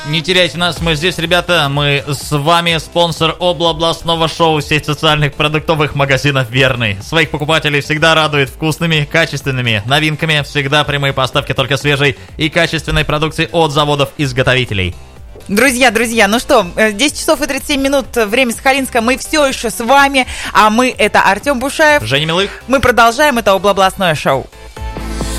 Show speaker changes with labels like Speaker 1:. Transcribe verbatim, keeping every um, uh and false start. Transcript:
Speaker 1: Не теряйте нас, мы здесь, ребята. Мы с вами спонсор облабластного шоу, сеть социальных продуктовых магазинов «Верный». Своих покупателей всегда радует вкусными, качественными новинками. Всегда прямые поставки только свежей и качественной продукции от заводов-изготовителей.
Speaker 2: Друзья, друзья, ну что, десять часов и тридцать семь минут, время Сахалинска, мы все еще с вами, а мы — это Артем Бушаев.
Speaker 1: Женя Милых.
Speaker 2: Мы продолжаем, это облабластное шоу.